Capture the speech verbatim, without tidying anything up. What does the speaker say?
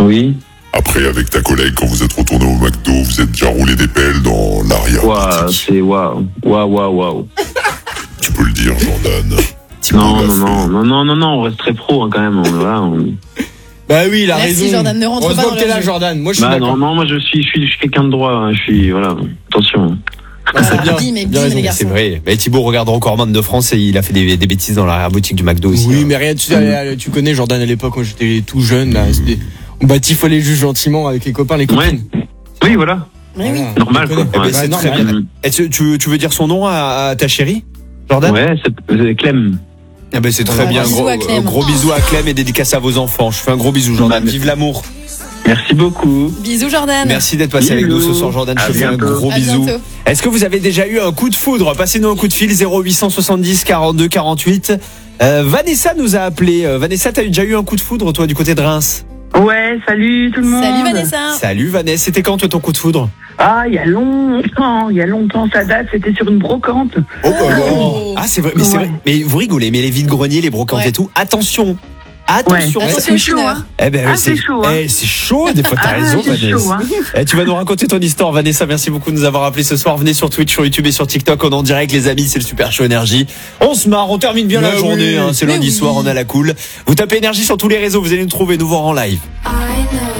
Oui. Après, avec ta collègue, quand vous êtes retourné au McDo, vous êtes déjà roulé des pelles dans l'arrière. Waouh, c'est waouh. Waouh, waouh, waouh. Tu peux le dire, Jordan. Non, non, non, non, non, non, non, on reste très pro, hein, quand même. On, voilà, on... Bah oui, il a Merci, raison. Jordan, ne rentre Heureusement pas dans que t'es leur là, jeu. Jordan. Moi, je suis Bah d'accord. non, non, moi je suis, je suis, je suis quelqu'un de droit, hein, je suis, voilà, attention. Ah, c'est bien. Bim et Bien bim, raison. les C'est garçons. vrai. Mais Thibaut regarde encore Man de France et il a fait des, des bêtises dans l'arrière-boutique du McDo aussi. Oui, hein. mais rien, tu, sais, tu connais Jordan à l'époque quand j'étais tout jeune, là. c'était- On batifolait juste gentiment avec les copains, les Ouais. copines. Oui, voilà. Oui, oui. Voilà. Normal, Tu quoi. connais. Eh ben, Ouais. c'est Bah, très normal. bien. Et tu, tu, tu veux dire son nom à, à ta chérie, Jordan? Ouais, c'est, c'est Clem. Ah ben c'est très Gros bien. bisous Gros, à Clem. euh, gros bisous à Clem et dédicace à vos enfants. Je fais un gros bisou, Jordan. Bah, Vive l'amour. Merci beaucoup. Bisous, Jordan. Merci d'être passé avec nous ce soir, Jordan. Je À te fais un bientôt. gros À bisou. bientôt. Est-ce que vous avez déjà eu un coup de foudre? Passez-nous un coup de fil zéro huit soixante-dix quarante-deux quarante-huit. Euh, Vanessa nous a appelé. Euh, Vanessa, t'as déjà eu un coup de foudre, toi, du côté de Reims? Ouais, salut tout le monde. Salut, Vanessa. Salut Vanessa, c'était quand toi ton coup de foudre? Ah, il y a longtemps, il y a longtemps, ça date, c'était sur une brocante. Oh, bah non. Oh. Ah c'est vrai, mais c'est Ouais. vrai. Mais vous rigolez, mais les vides-greniers, les brocantes Ouais. et tout, attention. Attention. Ouais. Eh, Attention, c'est chaud, Chineur. hein. Eh ben, Ah, ouais, c'est chaud, hein. eh, c'est chaud, des fois, t'as Ah, raison, c'est Vanessa. chaud, hein. Eh, tu vas nous raconter ton histoire, Vanessa. Merci beaucoup de nous avoir appelé ce soir. Venez sur Twitch, sur YouTube et sur TikTok. On est en direct, les amis. C'est le Super Show Énergie. On se marre, on termine bien Mais la journée. oui. Hein. C'est Mais lundi oui. soir, on a la cool. Vous tapez Énergie sur tous les réseaux. Vous allez nous trouver, nous voir en live. I know